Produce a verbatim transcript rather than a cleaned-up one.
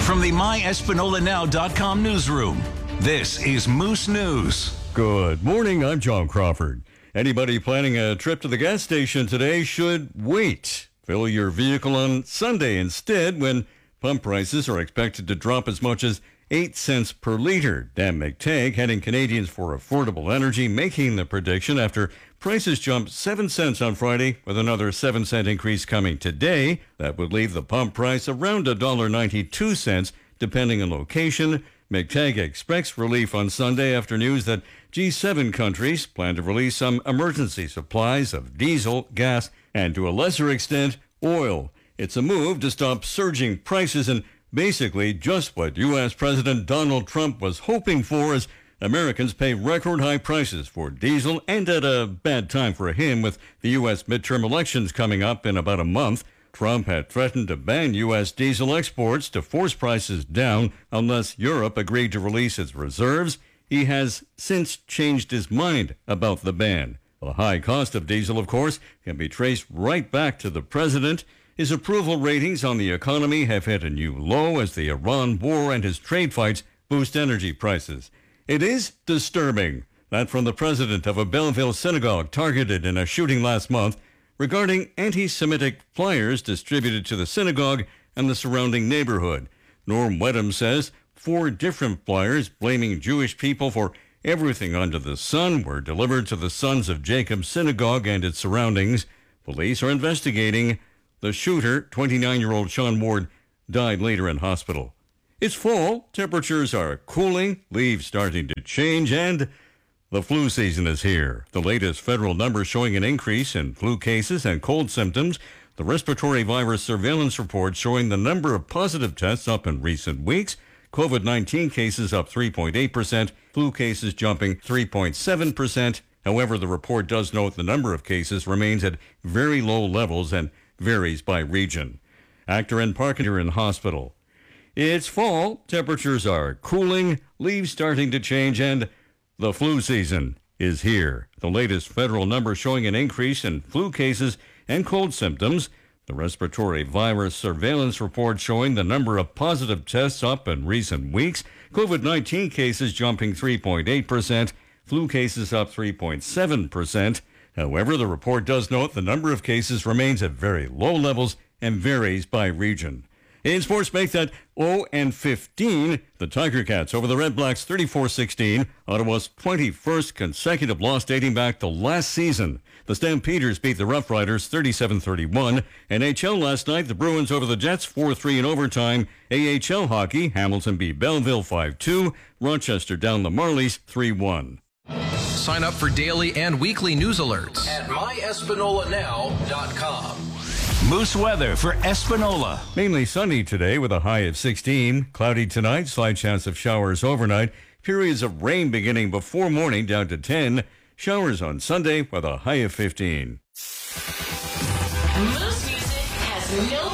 From the my espanola now dot com newsroom, this is Moose News. Good morning, I'm John Crawford. Anybody planning a trip to the gas station today should wait. Fill your vehicle on Sunday instead, when pump prices are expected to drop as much as eight cents per liter. Dan McTagg, heading Canadians for Affordable Energy, making the prediction after prices jumped seven cents on Friday, with another seven cent increase coming today. That would leave the pump price around one dollar and ninety-two cents, depending on location. McTagg expects relief on Sunday after news that G seven countries plan to release some emergency supplies of diesel, gas, and to a lesser extent, oil. It's a move to stop surging prices and basically just what U S. President Donald Trump was hoping for, as Americans pay record high prices for diesel, and at a bad time for him with the U S midterm elections coming up in about a month. Trump had threatened to ban U S diesel exports to force prices down unless Europe agreed to release its reserves. He has since changed his mind about the ban. The high cost of diesel, of course, can be traced right back to the president. His approval ratings on the economy have hit a new low as the Iran war and his trade fights boost energy prices. It is disturbing that from the president of a Belleville synagogue targeted in a shooting last month regarding anti-Semitic flyers distributed to the synagogue and the surrounding neighborhood. Norm Wedham says four different flyers blaming Jewish people for everything under the sun were delivered to the Sons of Jacob synagogue and its surroundings. Police are investigating. The shooter, twenty-nine-year-old Sean Ward, died later in hospital. It's fall, temperatures are cooling, leaves starting to change, and the flu season is here. The latest federal numbers showing an increase in flu cases and cold symptoms. The respiratory virus surveillance report showing the number of positive tests up in recent weeks. COVID nineteen cases up three point eight percent, flu cases jumping three point seven percent. However, the report does note the number of cases remains at very low levels and varies by region. Actor and Parker in hospital. It's fall, temperatures are cooling, leaves starting to change, and the flu season is here. The latest federal number showing an increase in flu cases and cold symptoms. The respiratory virus surveillance report showing the number of positive tests up in recent weeks. COVID nineteen cases jumping three point eight percent, flu cases up three point seven percent. However, the report does note the number of cases remains at very low levels and varies by region. In sports, make that oh and fifteen. The Tiger Cats over the Red Blacks thirty-four sixteen. Ottawa's twenty-first consecutive loss dating back to last season. The Stampeders beat the Rough Riders thirty-seven thirty-one. N H L last night, the Bruins over the Jets four three in overtime. A H L hockey, Hamilton beat Belleville five two. Rochester down the Marlies three one. Sign up for daily and weekly news alerts at my espanola now dot com. Moose weather for Espanola. Mainly sunny today with a high of sixteen. Cloudy tonight, slight chance of showers overnight. Periods of rain beginning before morning down to ten. Showers on Sunday with a high of fifteen. Moose music has no